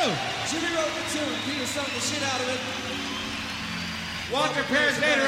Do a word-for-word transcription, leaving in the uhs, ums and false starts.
Jimmy wrote the tune. Peter sung the shit out of it. Walker Pears later